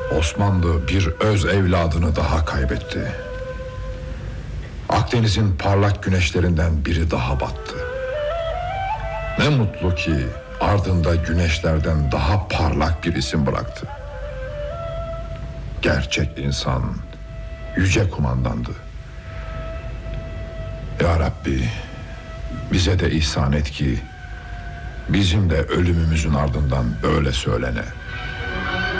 Osmanlı bir öz evladını daha kaybetti. Akdeniz'in parlak güneşlerinden biri daha battı. Ne mutlu ki ardında güneşlerden daha parlak bir isim bıraktı. Gerçek insan, yüce kumandandı. Ya Rabbi, bize de ihsan et ki bizim de ölümümüzün ardından böyle söylene.